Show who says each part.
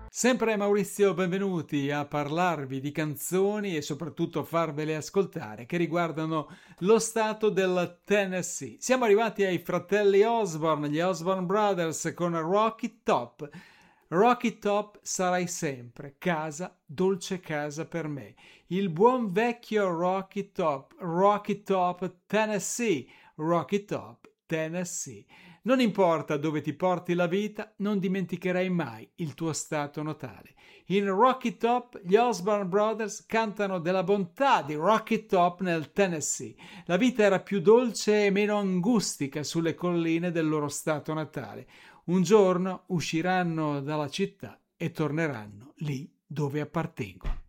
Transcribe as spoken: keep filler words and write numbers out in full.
Speaker 1: Sempre Maurizio, benvenuti a parlarvi di canzoni e soprattutto farvele ascoltare che riguardano lo stato del Tennessee. Siamo arrivati ai fratelli Osborne, gli Osborne Brothers con Rocky Top. Rocky Top sarai sempre, casa, dolce casa per me. Il buon vecchio Rocky Top, Rocky Top Tennessee, Rocky Top Tennessee. Non importa dove ti porti la vita, non dimenticherai mai il tuo stato natale. In Rocky Top gli Osborne Brothers cantano della bontà di Rocky Top nel Tennessee. La vita era più dolce e meno angustica sulle colline del loro stato natale. Un giorno usciranno dalla città e torneranno lì dove appartengono.